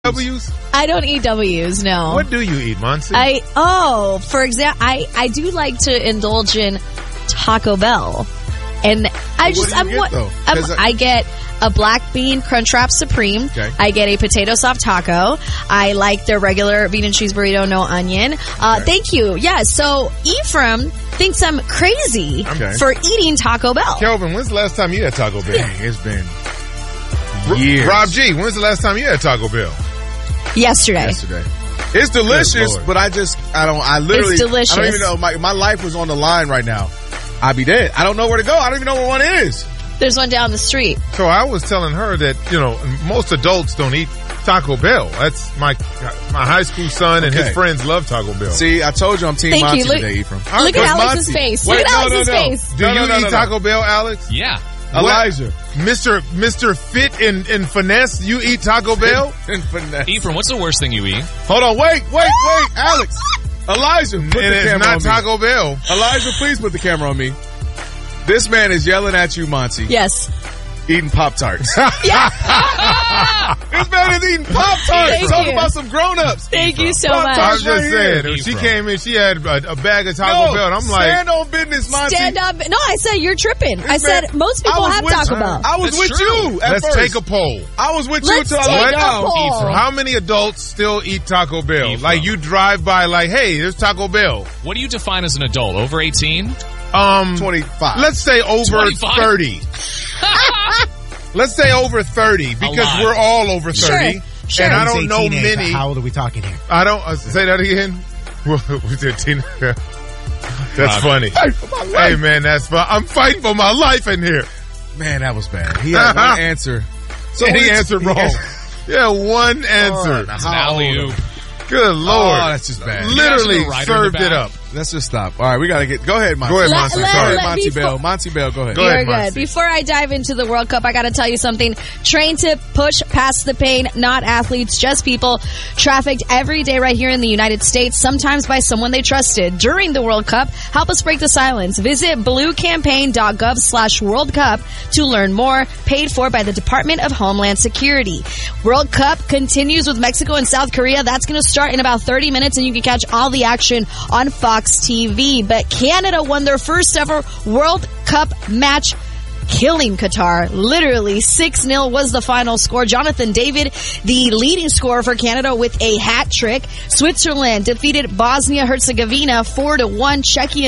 W's? I don't eat W's, no. What do you eat, Monty? For example, I do like to indulge in Taco Bell. And I get a black bean Crunchwrap Supreme. Okay. I get a potato soft taco. I like their regular bean and cheese burrito, no onion. Thank you. Yeah, so Ephraim thinks I'm crazy for eating Taco Bell. Kelvin, when's the last time you had Taco Bell? Dang, it's been years. Rob G, when's the last time you had Taco Bell? Yesterday. It's delicious, but I literally, it's delicious. I don't even know. My life was on the line right now. I'd be dead. I don't know where to go. I don't even know where one is. There's one down the street. So I was telling her that, most adults don't eat Taco Bell. That's my high school son and his friends love Taco Bell. See, I told you I'm Team Monty today, Ephraim. Look at Alex's face. Look at Alex's face. Do you eat Taco Bell, Alex? Yeah. Elijah. Mr. Fit and Finesse, you eat Taco Bell? And Finesse. Ephraim, what's the worst thing you eat? Hold on, wait, Alex. Elijah, put the camera on me. It's not Taco Bell. Elijah, please put the camera on me. This man is yelling at you, Monty. Yes. Eating Pop-Tarts. Yeah. This man is eating Pop-Tarts. Talk about some grown-ups. Thank you so much. I was just saying, when she came in, she had a bag of Taco Bell, and I'm like... stand on business, Monty. Stand up. No, I said you're tripping. I said most people have Taco Bell. I was with you at Let's first. take a poll. I was with you Let's till I take went a down. poll. How many adults still eat Taco Bell? Ephraim. Like, you drive by like, hey, there's Taco Bell. What do you define as an adult? Over 18? 25. Let's say over 25? 30. Let's say over 30 because we're all over 30. Sure. And I don't know many. How old are we talking here? I don't say that again. We did teen. That's funny. Hey man, that's fun. I'm fighting for my life in here. Man, that was bad. He had one answer. So he answered wrong. Yeah, one answer. It's an alley-oop. Good Lord. Oh, that's just bad. Literally You guys served in the it back? up. Let's just stop. All right, we got to go ahead, Monty. Go ahead, Monty. Sorry. Monty Bell. Monty Bell, go ahead. Go ahead, You're good. Monty. Before I dive into the World Cup, I got to tell you something. Train to push past the pain, not athletes, just people trafficked every day right here in the United States, sometimes by someone they trusted. During the World Cup, help us break the silence. Visit bluecampaign.gov/World Cup to learn more. Paid for by the Department of Homeland Security. World Cup continues with Mexico and South Korea. That's going to start in about 30 minutes, and you can catch all the action on Fox TV. But Canada won their first ever World Cup match, killing Qatar. Literally 6-0 was the final score. Jonathan David, the leading scorer for Canada, with a hat trick. Switzerland defeated Bosnia-Herzegovina 4-1.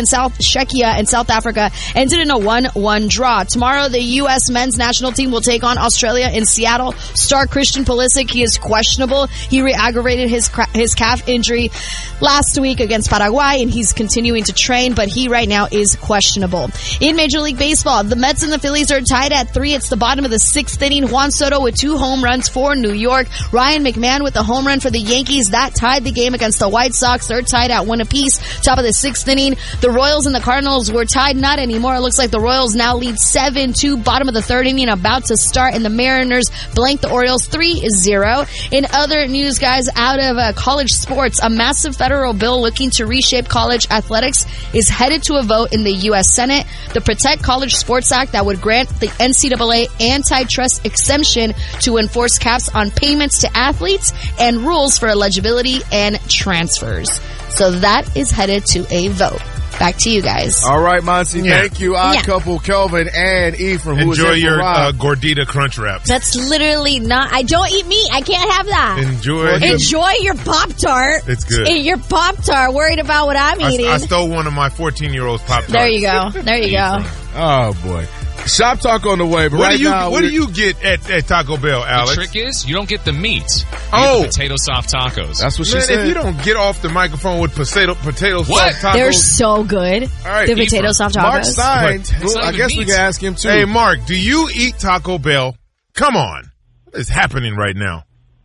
Czechia and South Africa ended in a 1-1 draw. Tomorrow, the U.S. men's national team will take on Australia in Seattle. Star Christian Pulisic, he is questionable. He re-aggravated his calf injury last week against Paraguay, and he's continuing to train, but he right now is questionable. In Major League Baseball, the Mets and the Phillies are tied at 3. It's the bottom of the 6th inning. Juan Soto with 2 home runs for New York. Ryan McMahon with a home run for the Yankees. That tied the game against the White Sox. They're tied at 1 apiece. Top of the 6th inning. The Royals and the Cardinals were tied. Not anymore. It looks like the Royals now lead 7-2. Bottom of the 3rd inning about to start, and the Mariners blank the Orioles 3-0. In other news, guys, out of college sports, a massive federal bill looking to reshape college athletics is headed to a vote in the U.S. Senate. The Protect College Sports Act that would grant the NCAA antitrust exemption to enforce caps on payments to athletes and rules for eligibility and transfers. So that is headed to a vote. Back to you guys. All right, Monty. Thank you. Odd couple, Kelvin and Ephraim. Enjoy your Gordita Crunch Wraps. That's literally not. I don't eat meat. I can't have that. Enjoy your Pop-Tart. It's good. Eat your Pop-Tart. Worried about what I'm eating. I stole one of my 14-year-old's Pop-Tarts. There you go. There you go. Oh, boy. Shop talk on the way, but what do you get at Taco Bell, Alex? The trick is you don't get the meat. You get the potato soft tacos. That's what she said. If you don't get off the microphone with potato soft tacos. They're so good. All right, the potato soft tacos. Mark Stein. I guess we can ask him too. Hey, Mark, do you eat Taco Bell? Come on. What is happening right now?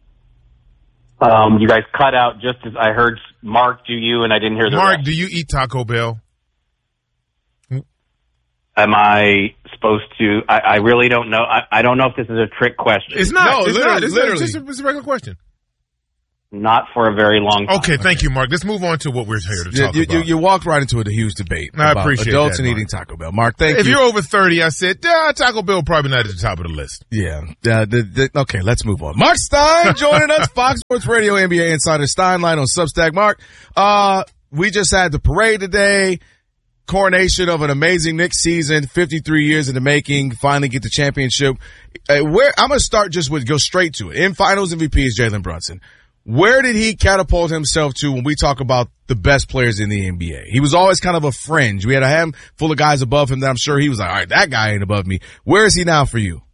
You guys cut out just as I heard Mark do you, and I didn't hear the Mark, rest. do you eat Taco Bell? Am I supposed to? I really don't know. I don't know if this is a trick question. It's not. No, it's literally. not. It's a regular question. not for a very long time. Okay, thank you, Mark. Let's move on to what we're here to talk about. You walked right into a huge debate. I about appreciate adults that, and Mark. eating Taco Bell. Mark, thank you. If you're over 30, I said, Taco Bell probably not at the top of the list. Yeah. Okay, let's move on. Mark Stein joining us, Fox Sports Radio NBA Insider Steinline on Substack. Mark, we just had the parade today. Coronation of an amazing Knicks season, 53 years in the making, finally get the championship. I'm going to start go straight to it. In finals MVP is Jalen Brunson. Where did he catapult himself to when we talk about the best players in the NBA? He was always kind of a fringe. We had a handful of guys above him that I'm sure he was like, all right, that guy ain't above me. Where is he now for you?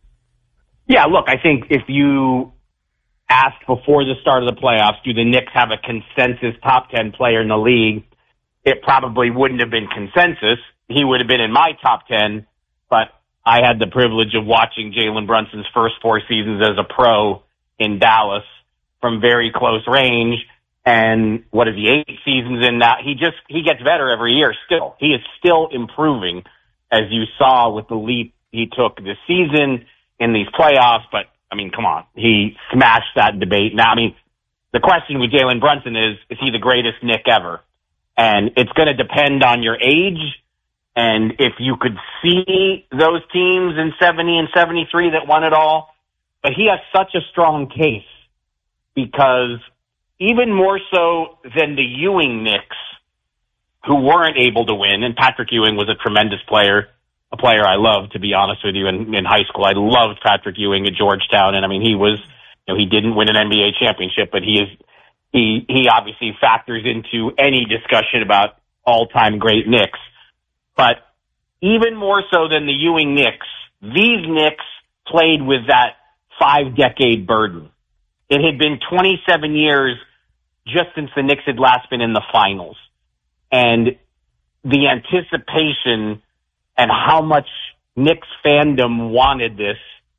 Yeah, look, I think if you asked before the start of the playoffs, do the Knicks have a consensus top 10 player in the league? It probably wouldn't have been consensus. He would have been in my top 10, but I had the privilege of watching Jalen Brunson's first 4 seasons as a pro in Dallas from very close range. And what is he, 8 seasons in that? He gets better every year still. He is still improving, as you saw with the leap he took this season in these playoffs. But, I mean, come on. He smashed that debate. Now, I mean, the question with Jalen Brunson is he the greatest Knick ever? And it's going to depend on your age. And if you could see those teams in 70 and 73 that won it all. But he has such a strong case because even more so than the Ewing Knicks, who weren't able to win, and Patrick Ewing was a tremendous player, a player I loved, to be honest with you, in high school. I loved Patrick Ewing at Georgetown. And I mean, he was, he didn't win an NBA championship, but he obviously factors into any discussion about all-time great Knicks. But even more so than the Ewing Knicks, these Knicks played with that 5-decade burden. It had been 27 years just since the Knicks had last been in the finals. And the anticipation and how much Knicks fandom wanted this,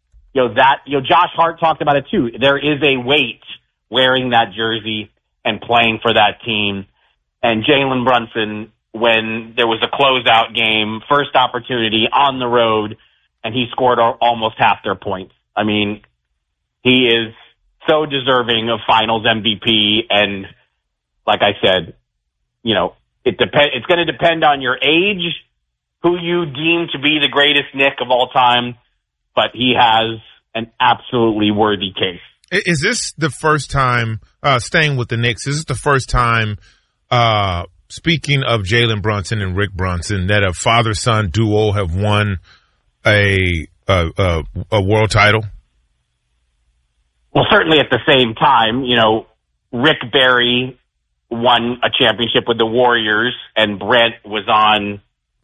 Josh Hart talked about it too. There is a weight wearing that jersey and playing for that team. And Jalen Brunson, when there was a closeout game, first opportunity on the road, and he scored almost half their points. I mean, he is so deserving of Finals MVP. And like I said, it's going to depend on your age, who you deem to be the greatest Knick of all time, but he has an absolutely worthy case. Is this the first time, staying with the Knicks, is this the first time, speaking of Jalen Brunson and Rick Brunson, that a father-son duo have won a world title? Well, certainly at the same time, Rick Barry won a championship with the Warriors, and Brent was on.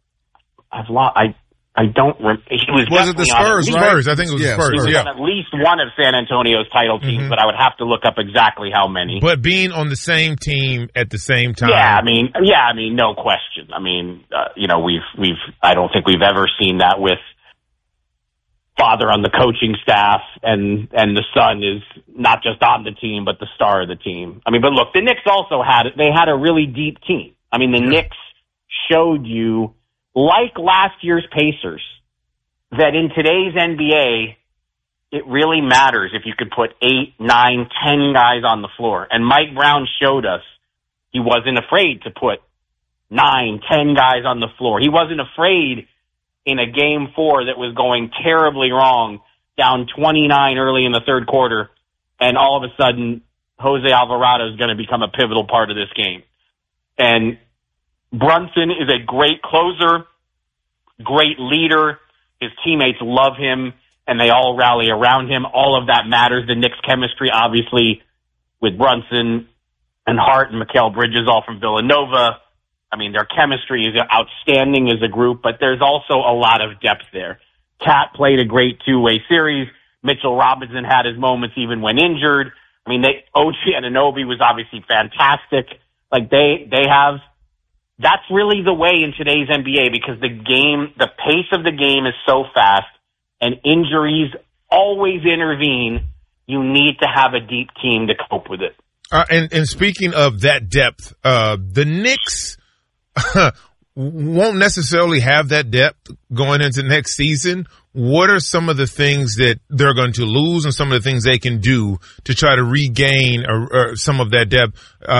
I don't remember. He was it the Spurs, right? Spurs. I think it was the Spurs. He was on at least one of San Antonio's title teams, but I would have to look up exactly how many. But being on the same team at the same time. Yeah, I mean, no question. I mean, I don't think we've ever seen that with father on the coaching staff and the son is not just on the team, but the star of the team. I mean, but look, the Knicks also had a really deep team. I mean, the Knicks showed you, like last year's Pacers, that in today's NBA, it really matters if you could put 8, 9, 10 guys on the floor. And Mike Brown showed us he wasn't afraid to put 9, 10 guys on the floor. He wasn't afraid in a game 4 that was going terribly wrong, down 29 early in the third quarter, and all of a sudden, Jose Alvarado is going to become a pivotal part of this game. And Brunson is a great closer, great leader. His teammates love him, and they all rally around him. All of that matters. The Knicks' chemistry, obviously, with Brunson and Hart and Mikal Bridges, all from Villanova. I mean, their chemistry is outstanding as a group, but there's also a lot of depth there. Cat played a great two-way series. Mitchell Robinson had his moments even when injured. I mean, OG Anunoby was obviously fantastic. Like, they have... That's really the way in today's NBA, because the pace of the game is so fast and injuries always intervene. You need to have a deep team to cope with it. And speaking of that depth, the Knicks won't necessarily have that depth going into next season. what are some of the things that they're going to lose and some of the things they can do to try to regain some of that depth?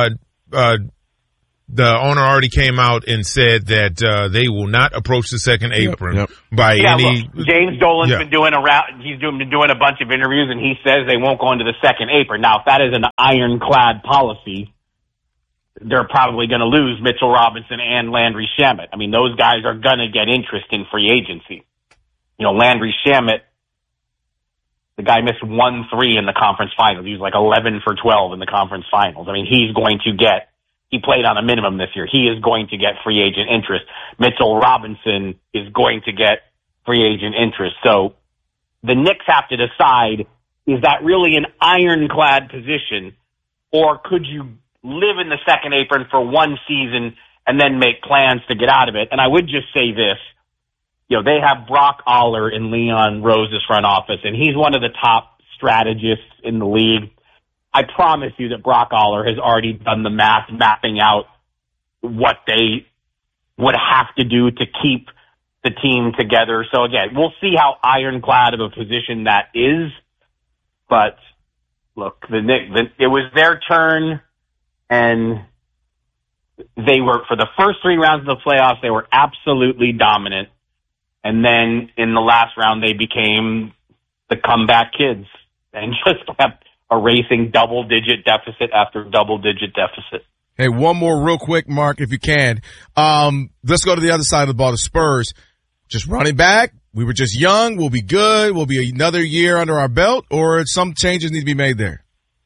The owner already came out and said that they will not approach the second apron by any. Look, James Dolan's been doing He's been doing a bunch of interviews, and he says they won't go into the second apron. Now, if that is an ironclad policy, they're probably going to lose Mitchell Robinson and Landry Shamet. I mean, those guys are going to get interest in free agency. You know, Landry Shamet, the guy missed 1-3 in the conference finals. He was like 11 for 12 in the conference finals. I mean, he played on a minimum this year. He is going to get free agent interest. Mitchell Robinson is going to get free agent interest. So the Knicks have to decide, is that really an ironclad position, or could you live in the second apron for one season and then make plans to get out of it? And I would just say this, you know, they have Brock Aller in Leon Rose's front office, and he's one of the top strategists in the league. I promise you that Brock Aller has already done the math, mapping out what they would have to do to keep the team together. So again, we'll see how ironclad of a position that is. But look, it was their turn, and they were, for the first 3 rounds of the playoffs, they were absolutely dominant. And then in the last round, they became the comeback kids and just kept erasing double-digit deficit after double-digit deficit. Hey, one more real quick, Mark, if you can. Let's go to the other side of the ball, the Spurs. Just running back. We were just young. We'll be good. We'll be another year under our belt, or some changes need to be made there?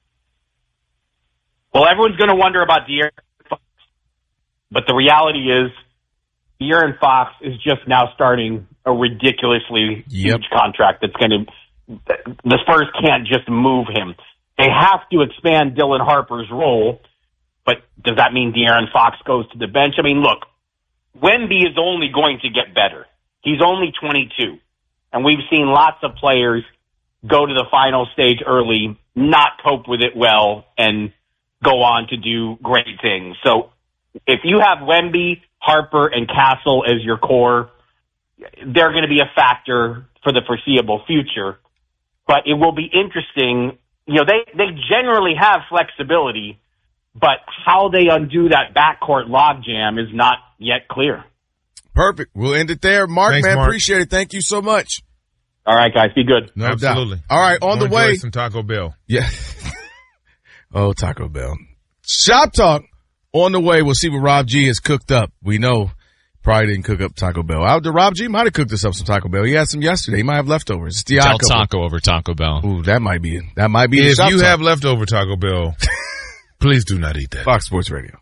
Well, everyone's going to wonder about De'Aaron Fox. But the reality is De'Aaron Fox is just now starting a ridiculously huge contract that's going to – the Spurs can't just move him. They have to expand Dylan Harper's role, but does that mean De'Aaron Fox goes to the bench? I mean, look, Wemby is only going to get better. He's only 22, and we've seen lots of players go to the final stage early, not cope with it well, and go on to do great things. So if you have Wemby, Harper, and Castle as your core, they're going to be a factor for the foreseeable future. But it will be interesting. You know, they generally have flexibility, but how they undo that backcourt logjam is not yet clear. Perfect. We'll end it there. Mark, Thanks, man, Mark. Appreciate it. Thank you so much. All right, guys. Be good. No Absolutely. doubt. All right, on the way. Some Taco Bell. Yeah. Oh, Taco Bell. Shop Talk on the way. We'll see what Rob G has cooked up. We know probably didn't cook up Taco Bell. Rob G might have cooked us up some Taco Bell. He had some yesterday. He might have leftovers. It's Del Taco over Taco Bell. Ooh, that might be it. If you have leftover Taco Bell, please do not eat that. Fox Sports Radio.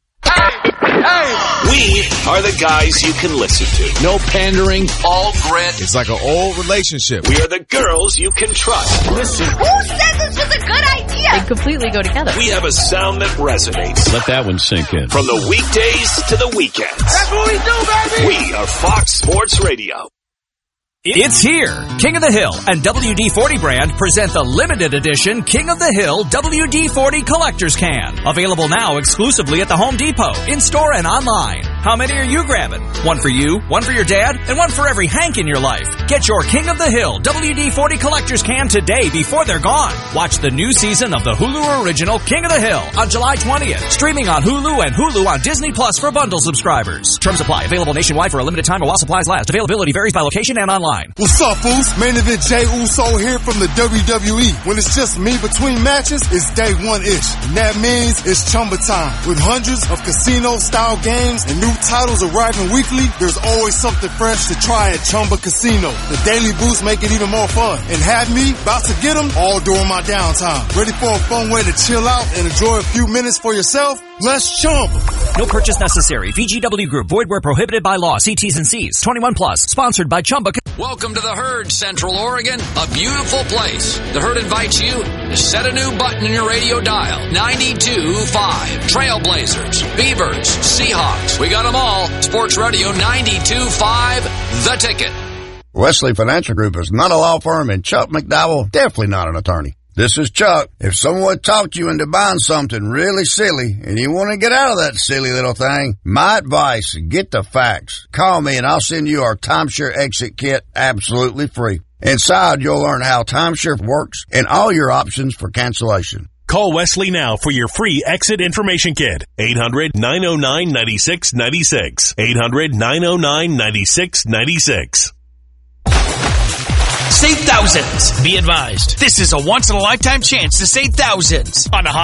We are the guys you can listen to. No pandering, all grit. It's like an old relationship. We are the girls you can trust. Listen. Who said this was a good idea? They completely go together. We have a sound that resonates. Let that one sink in. From the weekdays to the weekends. That's what we do, baby! We are Fox Sports Radio. It's here. King of the Hill and WD-40 brand present the limited edition King of the Hill WD-40 Collector's Can. Available now exclusively at the Home Depot, in-store and online. How many are you grabbing? One for you, one for your dad, and one for every Hank in your life. Get your King of the Hill WD-40 Collector's Can today before they're gone. Watch the new season of the Hulu original King of the Hill on July 20th. Streaming on Hulu and Hulu on Disney Plus for bundle subscribers. Terms apply. Available nationwide for a limited time while supplies last. Availability varies by location and online. What's up, fools? Main event Jey Uso here from the WWE. When it's just me between matches, it's day one-ish. And that means it's Chumba time. With hundreds of casino-style games and new titles arriving weekly, there's always something fresh to try at Chumba Casino. The daily boosts make it even more fun. And have me about to get them all during my downtime. Ready for a fun way to chill out and enjoy a few minutes for yourself? Let's Chumba. No purchase necessary. VGW Group. Void where prohibited by law. See T's and C's. 21 plus. Sponsored by Chumba. Welcome to the Herd, Central Oregon, a beautiful place. The Herd invites you to set a new button in your radio dial. 92.5. Trailblazers, Beavers, Seahawks. We got them all. Sports Radio 92.5. The Ticket. Wesley Financial Group is not a law firm, and Chuck McDowell definitely not an attorney. This is Chuck. If someone talked you into buying something really silly and you want to get out of that silly little thing, my advice, get the facts. Call me and I'll send you our timeshare exit kit absolutely free. Inside, you'll learn how timeshare works and all your options for cancellation. Call Wesley now for your free exit information kit. 800-909-9696. 800-909-9696. Save thousands. Be advised, this is a once-in-a-lifetime chance to save thousands on a